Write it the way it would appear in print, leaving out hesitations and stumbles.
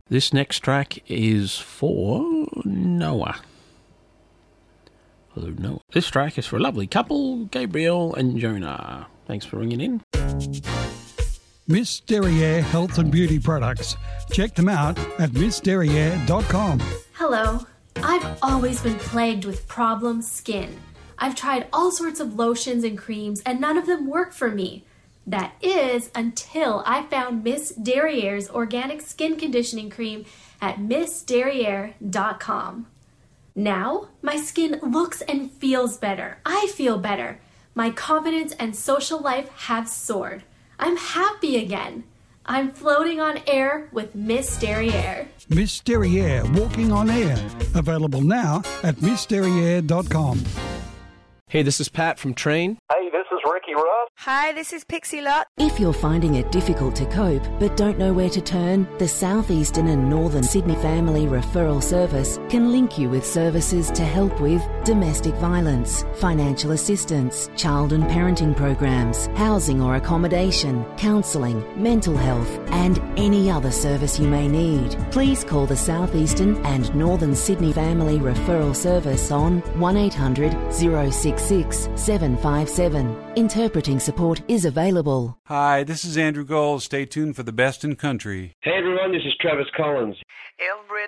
This next track is for Noah. Hello, Noah. This track is for a lovely couple, Gabriel and Jonah. Thanks for ringing in. Miss Derriere Health and Beauty Products. Check them out at missderriere.com. Hello. I've always been plagued with problem skin. I've tried all sorts of lotions and creams and none of them work for me. That is until I found Miss Derriere's organic skin conditioning cream at missderriere.com. Now, my skin looks and feels better. I feel better. My confidence and social life have soared. I'm happy again. I'm floating on air with Miss Derriere. Miss Derriere Walking on Air. Available now at missderriere.com. Hey, this is Pat from Train. Hey, this is Ricky Ruff. Hi, this is Pixie Lott. If you're finding it difficult to cope but don't know where to turn, the Southeastern and Northern Sydney Family Referral Service can link you with services to help with domestic violence, financial assistance, child and parenting programs, housing or accommodation, counselling, mental health, and any other service you may need. Please call the Southeastern and Northern Sydney Family Referral Service on 1800 066 757. Interpreting support is available. Hi, this is Andrew Gold. Stay tuned for the best in country. Hey everyone, this is Travis Collins. Every